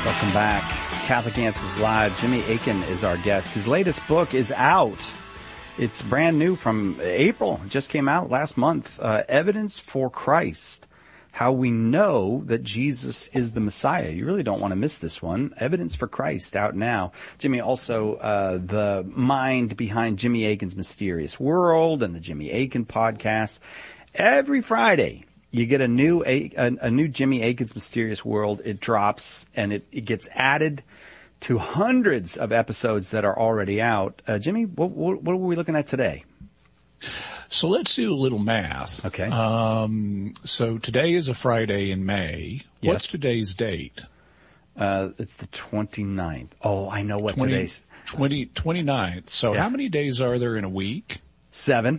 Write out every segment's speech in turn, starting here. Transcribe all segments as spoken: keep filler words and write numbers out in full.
Welcome back. Catholic Answers Live. Jimmy Akin is our guest. His latest book is out. It's brand new from April. It just came out last month. Uh, Evidence for Christ. How we know that Jesus is the Messiah. You really don't want to miss this one. Evidence for Christ, out now. Jimmy, also uh the mind behind Jimmy Akin's Mysterious World and the Jimmy Akin podcast. Every Friday, you get a new a, a new Jimmy Akin's Mysterious World. It drops, and it, it gets added to hundreds of episodes that are already out. Uh, Jimmy, what, what, what are we looking at today? So let's do a little math. Okay. Um, so today is a Friday in May. Yes. What's today's date? Uh, it's the twenty-ninth. Oh, I know what twenty, today's. twenty, twenty-ninth. So Yeah. how many days are there in a week? Seven.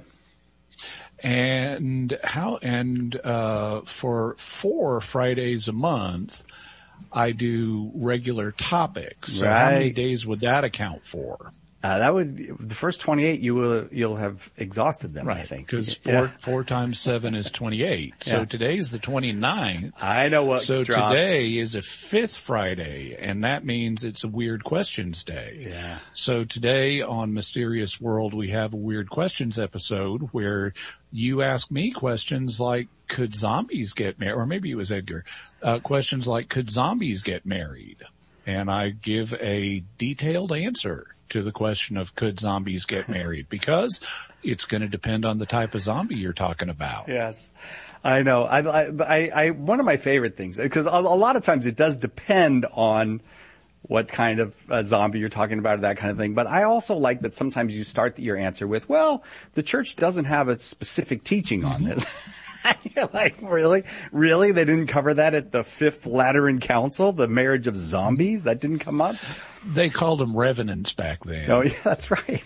And how, and, uh, for four Fridays a month, I do regular topics. So how many Right. days would that account for? Uh, that would, the first twenty-eight, you will, you'll have exhausted them, I think. Because four, Yeah. four times seven is twenty-eight. So Yeah. today's the twenty-ninth. I know what So dropped. today is a fifth Friday, and that means it's a Weird Questions Day. Yeah. So today on Mysterious World, we have a Weird Questions episode where you ask me questions like, could zombies get married? Or maybe it was Edgar. Uh, questions like, could zombies get married? And I give a detailed answer to the question of could zombies get married, because it's going to depend on the type of zombie you're talking about. Yes, I know. I, I, I, one of my favorite things, because a, a lot of times it does depend on what kind of uh, zombie you're talking about, or that kind of thing. But I also like that sometimes you start your answer with, well, the church doesn't have a specific teaching on this. You're like, really? Really? They didn't cover that at the Fifth Lateran Council, the marriage of zombies? That didn't come up? They called them revenants back then. Oh, yeah, that's right.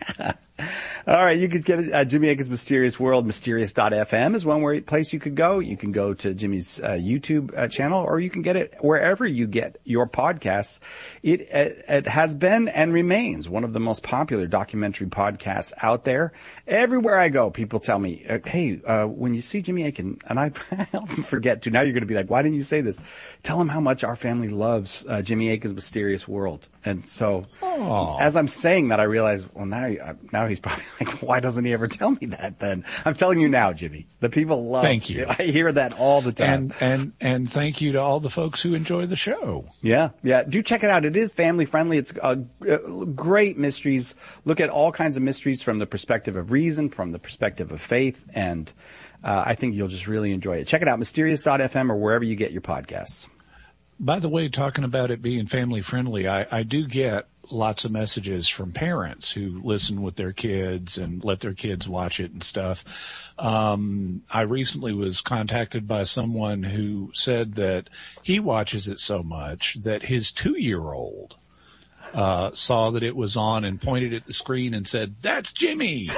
All right, you could get it. Uh, Jimmy Akin's Mysterious World. Mysterious dot f m is one where, place you could go. You can go to Jimmy's uh, YouTube uh, channel, or you can get it wherever you get your podcasts. It, it it has been and remains one of the most popular documentary podcasts out there. Everywhere I go, people tell me, uh, hey, uh, when you see Jimmy Akin, and I often forget to, now you're going to be like, why didn't you say this? Tell him how much our family loves uh, Jimmy Akin's Mysterious World. And so, Aww. as I'm saying that, I realize, well, now, now he's probably like, why doesn't he ever tell me that then? I'm telling you now, Jimmy. The people love. Thank you. I hear that all the time. And, and, and thank you to all the folks who enjoy the show. Yeah, yeah. Do check it out. It is family friendly. It's uh, great mysteries. Look at all kinds of mysteries from the perspective of reason, from the perspective of faith, and uh, I think you'll just really enjoy it. Check it out, Mysterious dot f m or wherever you get your podcasts. By the way, talking about it being family friendly, I, I do get lots of messages from parents who listen with their kids and let their kids watch it and stuff. Um, I recently was contacted by someone who said that he watches it so much that his two-year-old uh saw that it was on and pointed at the screen and said, "That's Jimmy."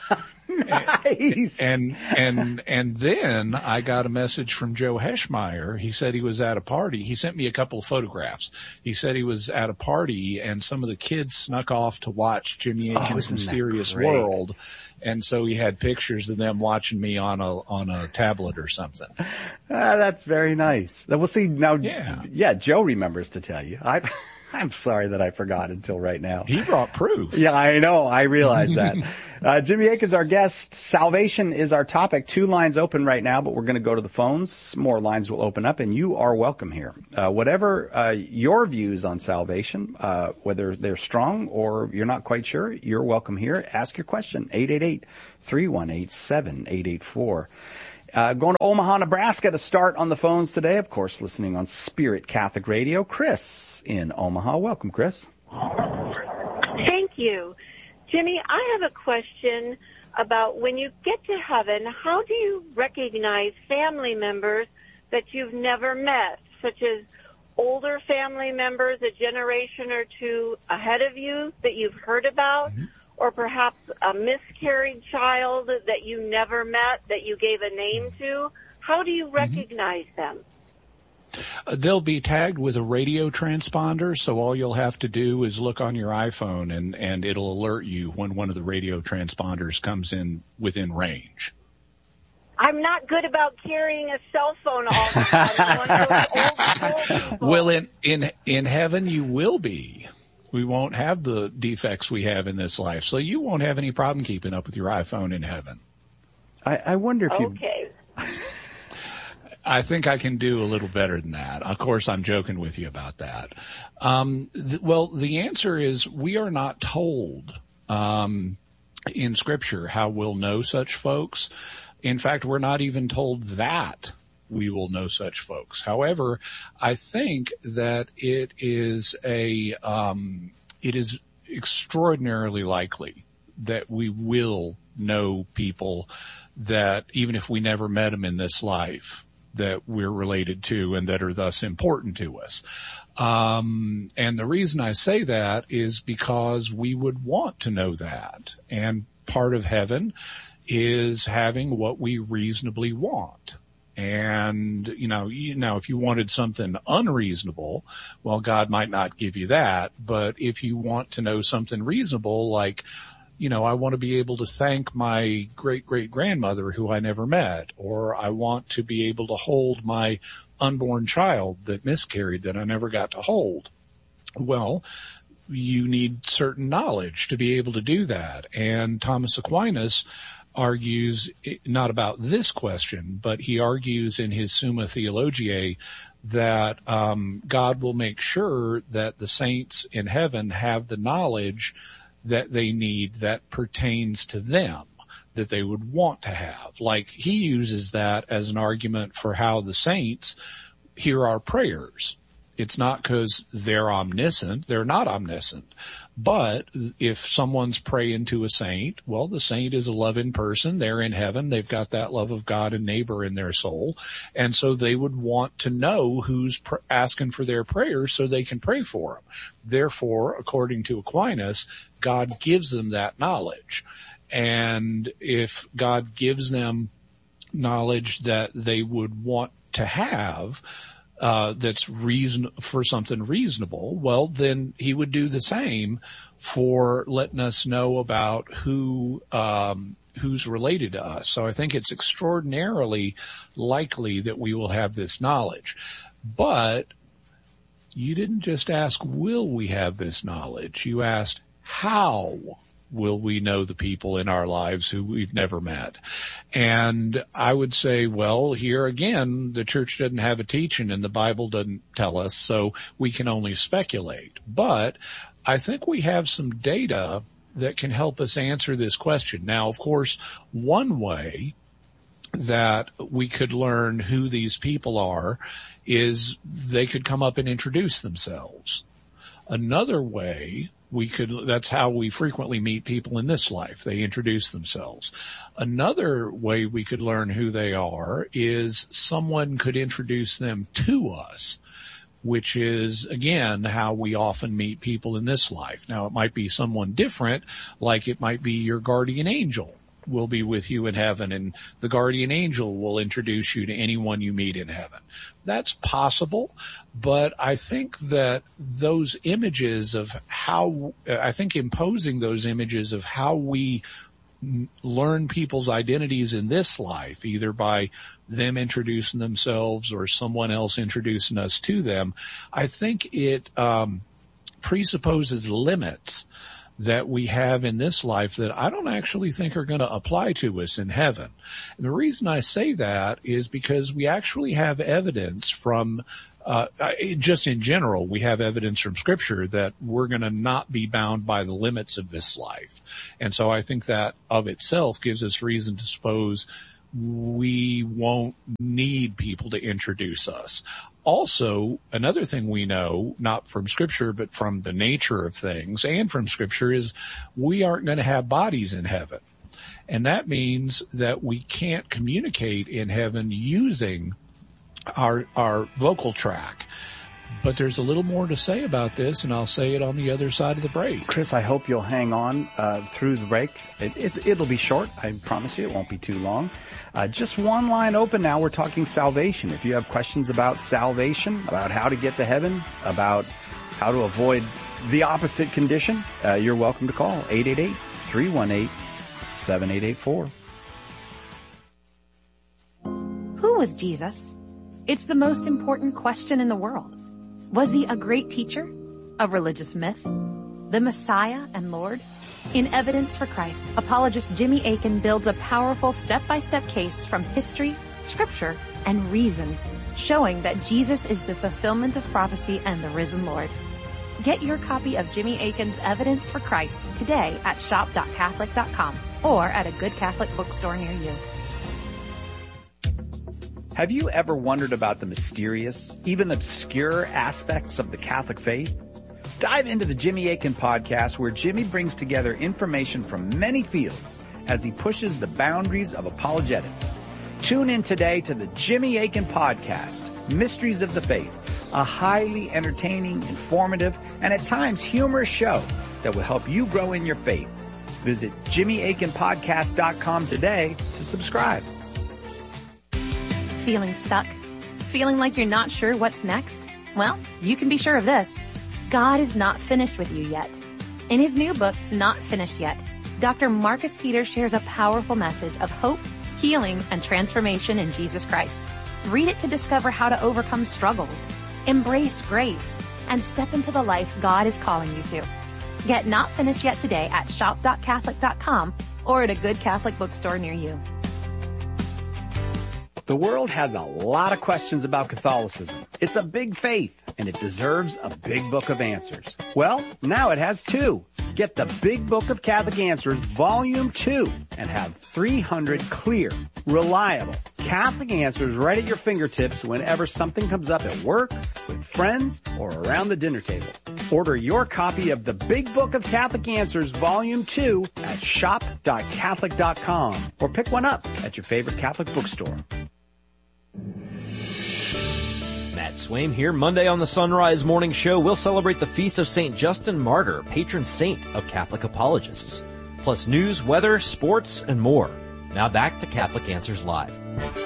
Nice. And, and, and then I got a message from Joe Heschmeyer. He said he was at a party. He sent me a couple of photographs. He said he was at a party and some of the kids snuck off to watch Jimmy Akin's oh, Mysterious great? World. And so he had pictures of them watching me on a, on a tablet or something. Ah, that's very nice. We'll see now. Yeah. Yeah. Joe remembers to tell you. I, I'm sorry that I forgot until right now. He brought proof. Yeah, I know. I realize that. uh, Jimmy Akin's our guest. Salvation is our topic. Two lines open right now, but we're going to go to the phones. More lines will open up, and you are welcome here. Uh, whatever uh, your views on salvation, uh, whether they're strong or you're not quite sure, you're welcome here. Ask your question. eight eight eight, three one eight, seven eight eight four. Uh, going to Omaha, Nebraska to start on the phones today. Of course, listening on Spirit Catholic Radio. Chris in Omaha. Welcome, Chris. Thank you. Jimmy, I have a question about when you get to heaven, how do you recognize family members that you've never met, such as older family members a generation or two ahead of you that you've heard about? Mm-hmm. Or perhaps a miscarried child that you never met, that you gave a name to? How do you recognize mm-hmm. them? Uh, they'll be tagged with a radio transponder, so all you'll have to do is look on your iPhone and, and it'll alert you when one of the radio transponders comes in within range. I'm not good about carrying a cell phone all the time. I'm one of those old school people. Well, in, in, in heaven you will be. We won't have the defects we have in this life, so you won't have any problem keeping up with your iPhone in heaven. I, I wonder if you... Okay. I think I can do a little better than that. Of course, I'm joking with you about that. Um, th- well, the answer is we are not told um, in Scripture how we'll know such folks. In fact, we're not even told that we will know such folks. However, I think that it is a um, it is extraordinarily likely that we will know people that, even if we never met them in this life, that we're related to and that are thus important to us. Um, and the reason I say that is because we would want to know that. And part of heaven is having what we reasonably want. And, you know, you know, if you wanted something unreasonable, well, God might not give you that. But if you want to know something reasonable, like, you know, I want to be able to thank my great-great-grandmother who I never met, or I want to be able to hold my unborn child that miscarried that I never got to hold. Well, you need certain knowledge to be able to do that. And Thomas Aquinas argues not about this question, but he argues in his Summa Theologiae that um, God will make sure that the saints in heaven have the knowledge that they need that pertains to them, that they would want to have. Like, he uses that as an argument for how the saints hear our prayers. It's not because they're omniscient. They're not omniscient. But if someone's praying to a saint, well, the saint is a loving person. They're in heaven. They've got that love of God and neighbor in their soul. And so they would want to know who's pr- asking for their prayers so they can pray for them. Therefore, according to Aquinas, God gives them that knowledge. And if God gives them knowledge that they would want to have, Uh, that's reason for something reasonable, well, then he would do the same for letting us know about who, um, who's related to us. So I think it's extraordinarily likely that we will have this knowledge. But you didn't just ask, will we have this knowledge? You asked, how will we know the people in our lives who we've never met? And I would say, well, here again, the church doesn't have a teaching and the Bible doesn't tell us, so we can only speculate. But I think we have some data that can help us answer this question. Now, of course, one way that we could learn who these people are is they could come up and introduce themselves. Another way we could, that's how we frequently meet people in this life. They introduce themselves. Another way we could learn who they are is someone could introduce them to us, which is, again, how we often meet people in this life. Now, it might be someone different, like it might be your guardian angel will be with you in heaven, and the guardian angel will introduce you to anyone you meet in heaven. That's possible, but I think that those images of how, I think imposing those images of how we learn people's identities in this life, either by them introducing themselves or someone else introducing us to them, I think it um, presupposes limits that we have in this life that I don't actually think are going to apply to us in heaven. And the reason I say that is because we actually have evidence from, uh, just in general, we have evidence from Scripture that we're going to not be bound by the limits of this life. And so I think that of itself gives us reason to suppose we won't need people to introduce us. Also, another thing we know, not from Scripture, but from the nature of things and from Scripture, is we aren't going to have bodies in heaven. And that means that we can't communicate in heaven using our, our vocal tract. But there's a little more to say about this, and I'll say it on the other side of the break. Chris, I hope you'll hang on uh, through the break. It, it, it'll be short. I promise you it won't be too long. Uh, just one line open now. We're talking salvation. If you have questions about salvation, about how to get to heaven, about how to avoid the opposite condition, uh, you're welcome to call eight eight eight, three one eight, seven eight eight four. was Jesus? It's the most important question in the world. Was he a great teacher? A religious myth? The Messiah and Lord? In Evidence for Christ, apologist Jimmy Akin builds a powerful step-by-step case from history, scripture, and reason, showing that Jesus is the fulfillment of prophecy and the risen Lord. Get your copy of Jimmy Akin's Evidence for Christ today at shop dot catholic dot com or at a good Catholic bookstore near you. Have you ever wondered about the mysterious, even obscure aspects of the Catholic faith? Dive into the Jimmy Akin podcast, where Jimmy brings together information from many fields as he pushes the boundaries of apologetics. Tune in today to the Jimmy Akin podcast, Mysteries of the Faith, a highly entertaining, informative, and at times humorous show that will help you grow in your faith. Visit jimmy akin podcast dot com today to subscribe. Feeling stuck? Feeling like you're not sure what's next? Well, you can be sure of this. God is not finished with you yet. In his new book, Not Finished Yet, Doctor Marcus Peters shares a powerful message of hope, healing, and transformation in Jesus Christ. Read it to discover how to overcome struggles, embrace grace, and step into the life God is calling you to. Get Not Finished Yet today at shop dot catholic dot com or at a good Catholic bookstore near you. The world has a lot of questions about Catholicism. It's a big faith, and it deserves a big book of answers. Well, now it has two. Get the Big Book of Catholic Answers, Volume two, and have three hundred clear, reliable Catholic answers right at your fingertips whenever something comes up at work, with friends, or around the dinner table. Order your copy of the Big Book of Catholic Answers, Volume two at shop dot catholic dot com, or pick one up at your favorite Catholic bookstore. Matt Swaim here. Monday on the Sunrise Morning Show, we'll celebrate the feast of Saint Justin Martyr, patron saint of Catholic apologists. Plus news, weather, sports, and more. Now back to Catholic Answers Live.